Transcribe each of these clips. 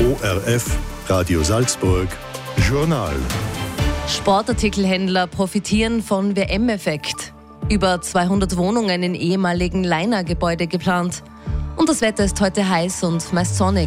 ORF, Radio Salzburg, Journal. Sportartikelhändler profitieren von WM-Effekt. Über 200 Wohnungen in ehemaligen Leiner-Gebäude geplant. Und das Wetter ist heute heiß und meist sonnig.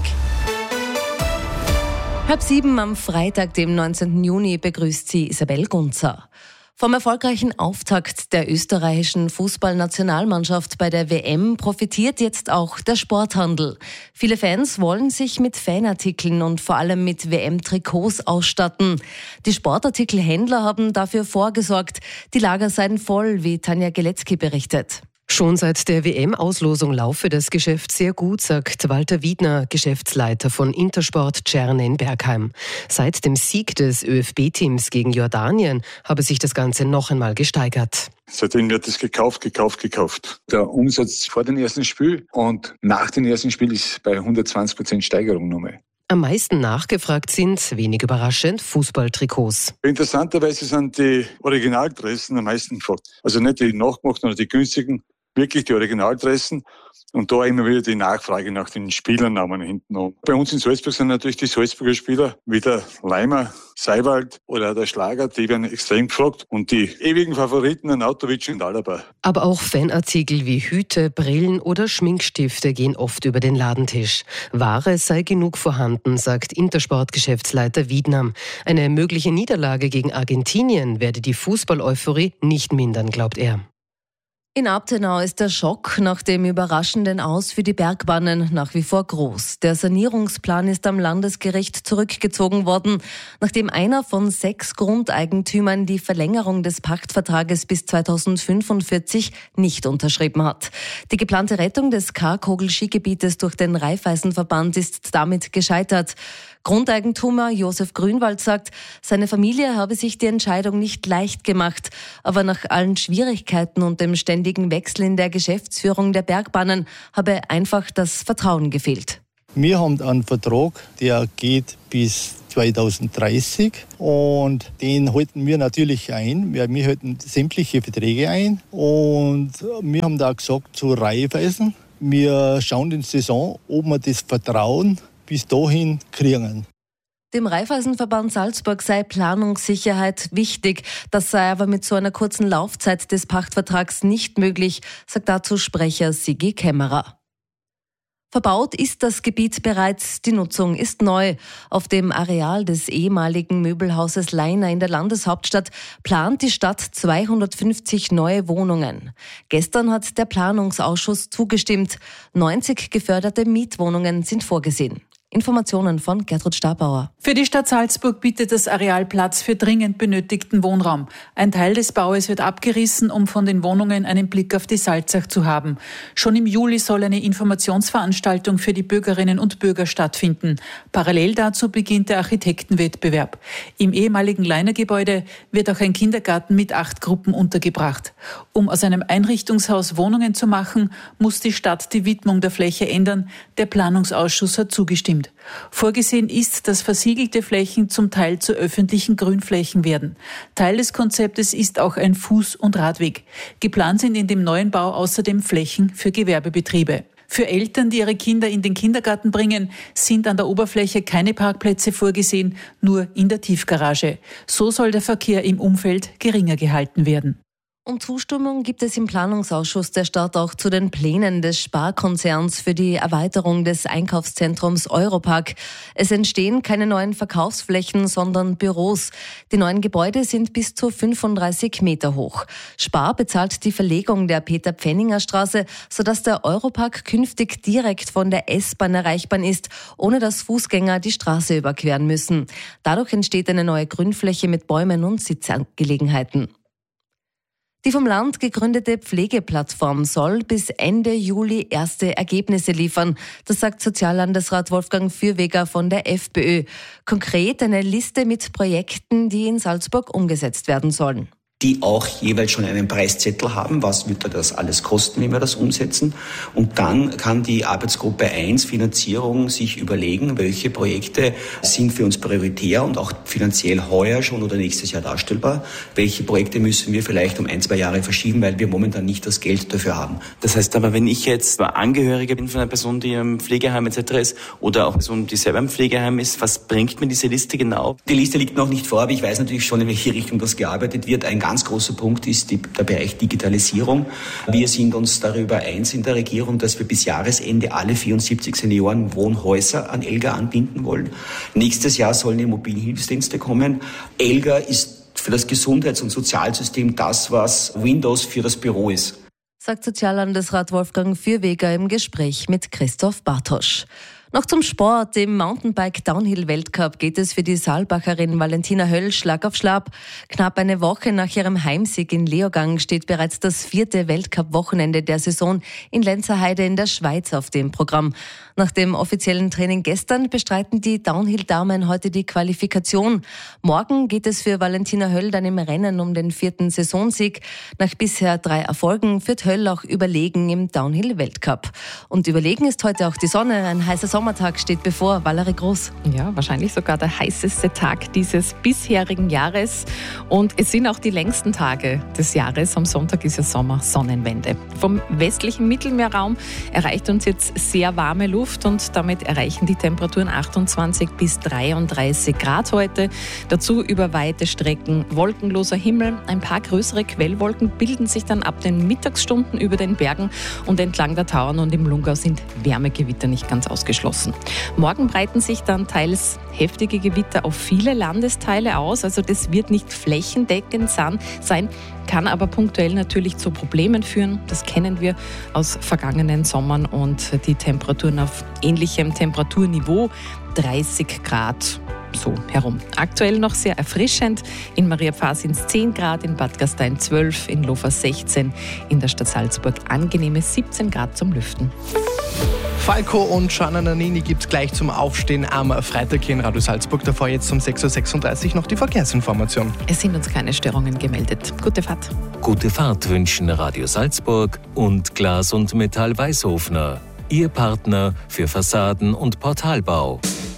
6:30 am Freitag, dem 19. Juni, begrüßt sie Isabel Gunzer. Vom erfolgreichen Auftakt der österreichischen Fußballnationalmannschaft bei der WM profitiert jetzt auch der Sporthandel. Viele Fans wollen sich mit Fanartikeln und vor allem mit WM-Trikots ausstatten. Die Sportartikelhändler haben dafür vorgesorgt. Die Lager seien voll, wie Tanja Geletzky berichtet. Schon seit der WM-Auslosung laufe das Geschäft sehr gut, sagt Walter Wiedner, Geschäftsleiter von Intersport Tscherne in Bergheim. Seit dem Sieg des ÖFB-Teams gegen Jordanien habe sich das Ganze noch einmal gesteigert. Seitdem wird es gekauft. Der Umsatz vor dem ersten Spiel und nach dem ersten Spiel ist bei 120% Steigerung nochmal. Am meisten nachgefragt sind, wenig überraschend, Fußballtrikots. Interessanterweise sind die Originaldressen am meisten gefragt. Also nicht die nachgemachten oder die günstigen, wirklich die Originaldressen. Und da immer wieder die Nachfrage nach den Spielernamen hinten an. Bei uns in Salzburg sind natürlich die Salzburger Spieler wie der Leimer, Seiwald oder der Schlager, die werden extrem gefragt. Und die ewigen Favoriten, Arnautovic und Alaba. Aber auch Fanartikel wie Hüte, Brillen oder Schminkstifte gehen oft über den Ladentisch. Ware sei genug vorhanden, sagt Intersport-Geschäftsleiter Wiedner. Eine mögliche Niederlage gegen Argentinien werde die Fußball-Euphorie nicht mindern, glaubt er. In Abtenau ist der Schock nach dem überraschenden Aus für die Bergbahnen nach wie vor groß. Der Sanierungsplan ist am Landesgericht zurückgezogen worden, nachdem einer von 6 Grundeigentümern die Verlängerung des Pachtvertrages bis 2045 nicht unterschrieben hat. Die geplante Rettung des Karkogel-Skigebietes durch den Raiffeisenverband ist damit gescheitert. Grundeigentümer Josef Grünwald sagt, seine Familie habe sich die Entscheidung nicht leicht gemacht, aber nach allen Schwierigkeiten und dem ständigen Wechsel in der Geschäftsführung der Bergbahnen habe einfach das Vertrauen gefehlt. Wir haben einen Vertrag, der geht bis 2030 und den halten wir natürlich ein. Wir halten sämtliche Verträge ein und wir haben da gesagt zu Raiffeisen, wir schauen in die Saison, ob wir das Vertrauen bis dahin kriegen. Dem Raiffeisenverband Salzburg sei Planungssicherheit wichtig. Das sei aber mit so einer kurzen Laufzeit des Pachtvertrags nicht möglich, sagt dazu Sprecher Sigi Kämmerer. Verbaut ist das Gebiet bereits, die Nutzung ist neu. Auf dem Areal des ehemaligen Möbelhauses Leiner in der Landeshauptstadt plant die Stadt 250 neue Wohnungen. Gestern hat der Planungsausschuss zugestimmt. 90 geförderte Mietwohnungen sind vorgesehen. Informationen von Gertrud Stabauer. Für die Stadt Salzburg bietet das Areal Platz für dringend benötigten Wohnraum. Ein Teil des Baues wird abgerissen, um von den Wohnungen einen Blick auf die Salzach zu haben. Schon im Juli soll eine Informationsveranstaltung für die Bürgerinnen und Bürger stattfinden. Parallel dazu beginnt der Architektenwettbewerb. Im ehemaligen Leiner-Gebäude wird auch ein Kindergarten mit 8 Gruppen untergebracht. Um aus einem Einrichtungshaus Wohnungen zu machen, muss die Stadt die Widmung der Fläche ändern. Der Planungsausschuss hat zugestimmt. Vorgesehen ist, dass versiegelte Flächen zum Teil zu öffentlichen Grünflächen werden. Teil des Konzeptes ist auch ein Fuß- und Radweg. Geplant sind in dem neuen Bau außerdem Flächen für Gewerbebetriebe. Für Eltern, die ihre Kinder in den Kindergarten bringen, sind an der Oberfläche keine Parkplätze vorgesehen, nur in der Tiefgarage. So soll der Verkehr im Umfeld geringer gehalten werden. Um Zustimmung gibt es im Planungsausschuss der Stadt auch zu den Plänen des Sparkonzerns für die Erweiterung des Einkaufszentrums Europark. Es entstehen keine neuen Verkaufsflächen, sondern Büros. Die neuen Gebäude sind bis zu 35 Meter hoch. Spar bezahlt die Verlegung der Peter-Pfenninger-Straße, sodass der Europark künftig direkt von der S-Bahn erreichbar ist, ohne dass Fußgänger die Straße überqueren müssen. Dadurch entsteht eine neue Grünfläche mit Bäumen und Sitzgelegenheiten. Die vom Land gegründete Pflegeplattform soll bis Ende Juli erste Ergebnisse liefern. Das sagt Soziallandesrat Wolfgang Fürweger von der FPÖ. Konkret eine Liste mit Projekten, die in Salzburg umgesetzt werden sollen. die auch jeweils schon einen Preiszettel haben, was wird da das alles kosten, wenn wir das umsetzen. Und dann kann die Arbeitsgruppe 1 Finanzierung sich überlegen, welche Projekte sind für uns prioritär und auch finanziell heuer schon oder nächstes Jahr darstellbar. Welche Projekte müssen wir vielleicht um 1-2 Jahre verschieben, weil wir momentan nicht das Geld dafür haben. Das heißt aber, wenn ich jetzt Angehöriger bin von einer Person, die im Pflegeheim etc. ist oder auch eine Person, die selber im Pflegeheim ist, was bringt mir diese Liste genau? Die Liste liegt noch nicht vor, aber ich weiß natürlich schon, in welche Richtung das gearbeitet wird. Ein ganz großer Punkt ist der Bereich Digitalisierung. Wir sind uns darüber eins in der Regierung, dass wir bis Jahresende alle 74 Seniorenwohnhäuser an ELGA anbinden wollen. Nächstes Jahr sollen die mobilen Hilfsdienste kommen. ELGA ist für das Gesundheits- und Sozialsystem das, was Windows für das Büro ist. Sagt Soziallandesrat Wolfgang Fürweger im Gespräch mit Christoph Bartosch. Noch zum Sport. Im Mountainbike-Downhill-Weltcup geht es für die Saalbacherin Valentina Höll Schlag auf Schlag. Knapp eine Woche nach ihrem Heimsieg in Leogang steht bereits das 4. Weltcup-Wochenende der Saison in Lenzerheide in der Schweiz auf dem Programm. Nach dem offiziellen Training gestern bestreiten die Downhill-Damen heute die Qualifikation. Morgen geht es für Valentina Höll dann im Rennen um den 4. Saisonsieg. Nach bisher 3 Erfolgen führt Höll auch überlegen im Downhill-Weltcup. Und überlegen ist heute auch die Sonne. Ein heißer Sommertag steht bevor. Valerie Groß. Ja, wahrscheinlich sogar der heißeste Tag dieses bisherigen Jahres. Und es sind auch die längsten Tage des Jahres. Am Sonntag ist ja Sommer-Sonnenwende. Vom westlichen Mittelmeerraum erreicht uns jetzt sehr warme Luft und damit erreichen die Temperaturen 28 bis 33 Grad heute. Dazu über weite Strecken wolkenloser Himmel. Ein paar größere Quellwolken bilden sich dann ab den Mittagsstunden über den Bergen und entlang der Tauern und im Lungau sind Wärmegewitter nicht ganz ausgeschlossen. Morgen breiten sich dann teils heftige Gewitter auf viele Landesteile aus. Also das wird nicht flächendeckend sein, kann aber punktuell natürlich zu Problemen führen. Das kennen wir aus vergangenen Sommern und die Temperaturen auf ähnlichem Temperaturniveau, 30 Grad so herum. Aktuell noch sehr erfrischend. In Mariapfarr sind es 10 Grad, in Bad Gastein 12, in Lofa 16, in der Stadt Salzburg angenehme 17 Grad zum Lüften. Falco und Gianna Nannini gibt es gleich zum Aufstehen am Freitag hier in Radio Salzburg. Davor jetzt um 6.36 Uhr noch die Verkehrsinformation. Es sind uns keine Störungen gemeldet. Gute Fahrt. Gute Fahrt wünschen Radio Salzburg und Glas und Metall Weißhofner. Ihr Partner für Fassaden- und Portalbau.